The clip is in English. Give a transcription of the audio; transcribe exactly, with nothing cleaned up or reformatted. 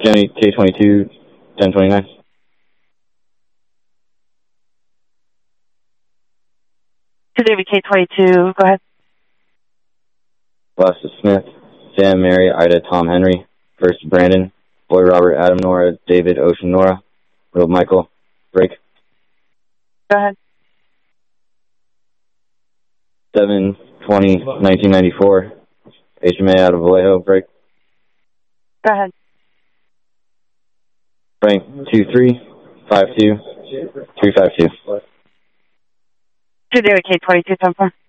Jenny K twenty-two, ten twenty-nine. To David K twenty-two, go ahead. Lester Smith, Sam, Mary, Ida, Tom, Henry. First, Brandon, Boy, Robert, Adam, Nora, David, Ocean, Nora. Middle, Michael, break. Go ahead. seven twenty nineteen ninety-four. H M A out of Vallejo, break. Go ahead. Frank, two three five two three five two. To David K twenty-two, ten four.